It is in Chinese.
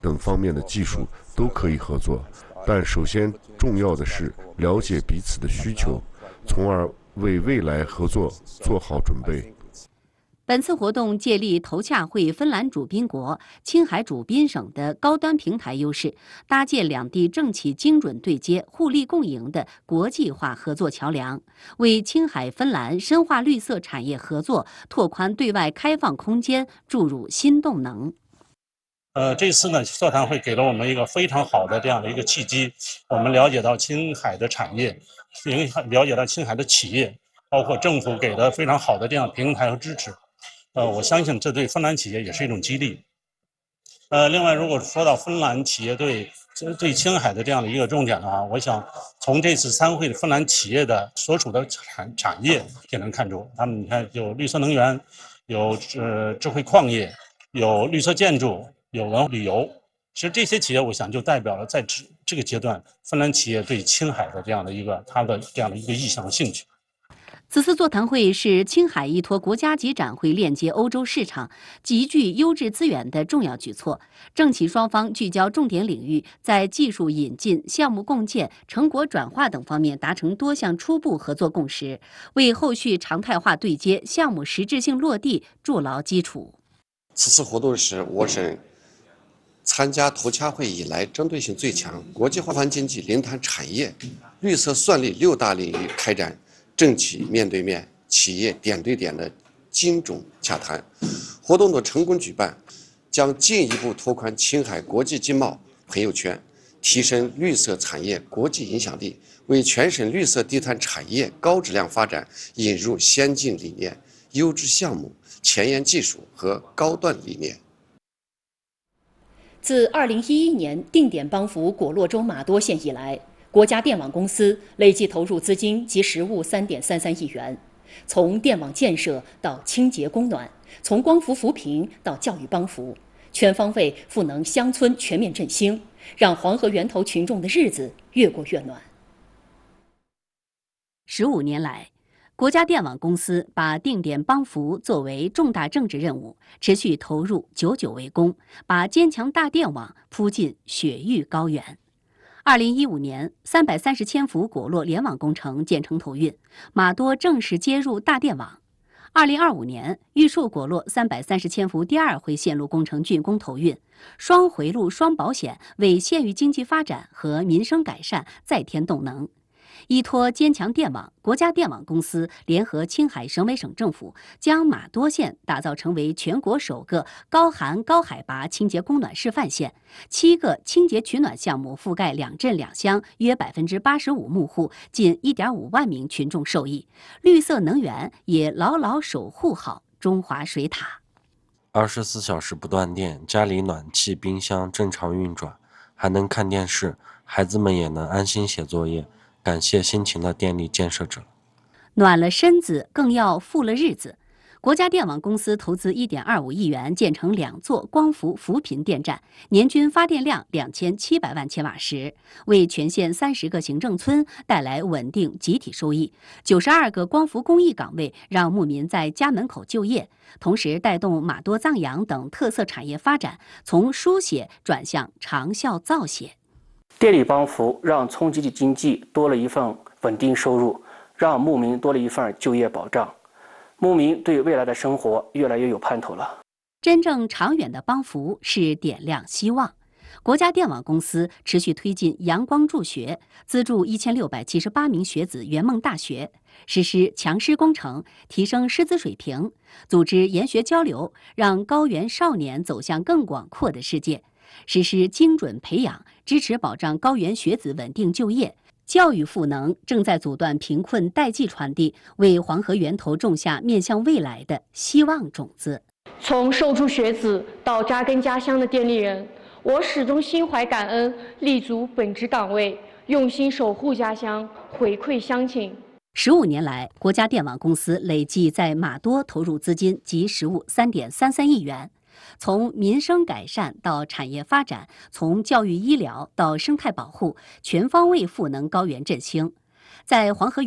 等方面的技术都可以合作，但首先重要的是了解彼此的需求，从而为未来合作做好准备。 本次活动借力头洽会芬兰主宾国、青海主宾省的高端平台优势，搭建两地政企精准对接、互利共赢的国际化合作桥梁，为青海芬兰深化绿色产业合作、拓宽对外开放空间注入新动能。 这次呢，座谈会给了我们一个非常好的这样的一个契机，我们了解到青海的产业，了解到青海的企业，包括政府给的非常好的这样平台和支持。我相信这对芬兰企业也是一种激励。另外，如果说到芬兰企业对青海的这样的一个重点的话，我想从这次参会的芬兰企业的所处的产业也能看出，他们你看有绿色能源，有智慧矿业，有绿色建筑，有文化旅游。其实这些企业，我想就代表了在这个阶段，芬兰企业对青海的这样的一个意向和兴趣。 此次座谈会是青海依托国家级展会链接欧洲市场、集聚优质资源的重要举措。政企双方聚焦重点领域，在技术引进、项目共建、成果转化等方面达成多项初步合作共识，为后续常态化对接、项目实质性落地筑牢基础。 此次活动是我省参加头洽会以来针对性最强、国际化经济零碳产业、绿色算力6大领域开展政企面对面、企业点对点的精准洽谈。活动的成功举办，将进一步拓宽青海国际经贸朋友圈，提升绿色产业国际影响力，为全省绿色低碳产业高质量发展引入先进理念、优质项目、前沿技术和高端理念。 自2011年定点帮扶果洛州玛多县以来，国家电网公司累计投入资金及实物3.33亿元，从电网建设到清洁供暖，从光伏扶贫到教育帮扶，全方位赋能乡村全面振兴，让黄河源头群众的日子越过越暖。 15年来，国家电网公司把定点帮扶作为重大政治任务，持续投入，久久为功，把坚强大电网铺进雪域高原。2015年，330千伏果洛联网工程建成投运，玛多正式接入大电网。2025年，玉树果洛330千伏第2回线路工程竣工投运，双回路双保险为县域经济发展和民生改善再添动能。依托坚强电网，国家电网公司联合青海省委省政府，将玛多县打造成为全国首个高寒高海拔清洁供暖示范县。7个清洁取暖项目覆盖2镇2乡，约85%牧户，近1.5万名群众受益。绿色能源也牢牢守护好中华水塔。 24小时不断电，家里暖气、冰箱正常运转，还能看电视，孩子们也能安心写作业。感谢辛勤的电力建设者。 暖了身子，更要富了日子。国家电网公司投资1.25亿元建成2座光伏扶贫电站，年均发电量2700万千瓦时，为全县30个行政村带来稳定集体收益。92个光伏公益岗位让牧民在家门口就业，同时带动玛多藏洋等特色产业发展，从书写转向长效造写。 电力帮扶让村集体经济多了一份稳定收入，让牧民多了一份就业保障，牧民对未来的生活越来越有盼头了。 真正长远的帮扶是点亮希望。国家电网公司持续推进阳光助学，资助1678名学子圆梦大学，实施强师工程，提升师资水平，组织研学交流，让高原少年走向更广阔的世界。实施精准培养，支持保障高原学子稳定就业。教育赋能正在阻断贫困代际传递，为黄河源头种下面向未来的希望种子。 从受助学子到扎根家乡的电力人，我始终心怀感恩，立足本职岗位，用心守护家乡，回馈乡亲。 15年来，国家电网公司累计在玛多投入资金及实物3.33亿元。从民生改善到产业发展，从教育医疗到生态保护，全方位赋能高原振兴。在黄河